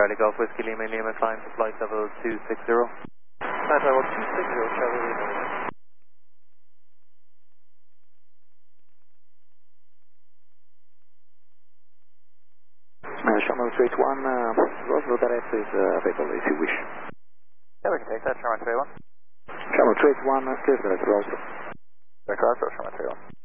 Charlie Golf Whiskey Lima Lima, climb to flight level 260. Flight level 260, Charlie Lima Lima. Sharman 381, Roswell direct is available if you wish. Yeah, we can take that, Sharman 381. Sharman 381, clear direct Roswell. Direct Roswell, Sharman 381.